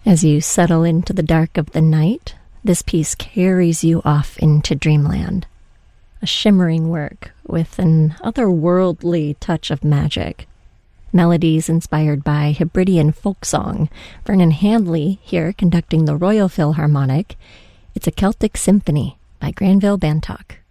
As you settle into the dark of the night, this piece carries you off into dreamland. A shimmering work with an otherworldly touch of magic. Melodies inspired by Hebridean folk song. Vernon Handley here conducting the Royal Philharmonic. It's a Celtic Symphony by Granville Bantock.